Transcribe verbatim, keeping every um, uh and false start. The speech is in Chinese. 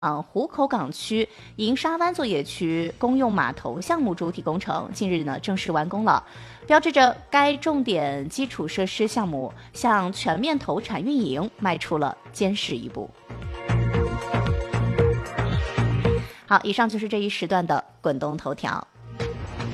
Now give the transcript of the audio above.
湖口港区银沙湾作业区公用码头项目主体工程近日呢正式完工了，标志着该重点基础设施项目向全面投产运营迈出了坚实一步。好，以上就是这一时段的滚动头条。